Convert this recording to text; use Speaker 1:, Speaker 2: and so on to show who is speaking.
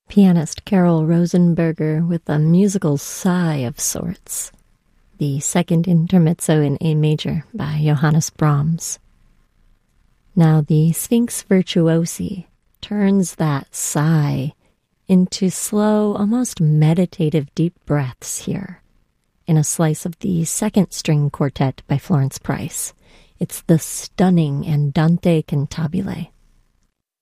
Speaker 1: Pianist Carol Rosenberger with a musical sigh of sorts. The second intermezzo in A major by Johannes Brahms. Now the Sphinx Virtuosi turns that sigh into slow, almost meditative deep breaths here in a slice of the second string quartet by Florence Price. It's the stunning Andante Cantabile.